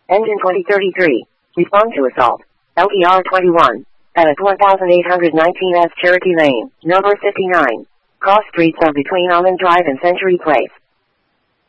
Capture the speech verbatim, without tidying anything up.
Engine twenty thirty-three. Respond to assault. L E R twenty-one. At eighteen nineteen S Cherokee Lane, number fifty-nine. Cross streets are between Almond Drive and Century Place.